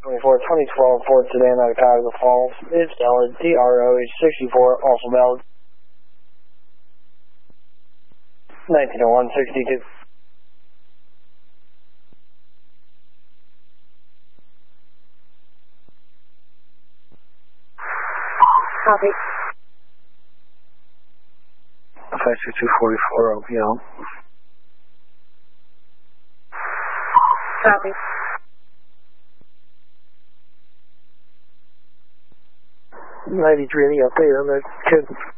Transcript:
24, 2012 Ford Sedan out of Cuyahoga Falls. It's valid. DRO is 64, also valid. 1901-62. Copy. 56244 OPL. Copy. 93, any update on that kid?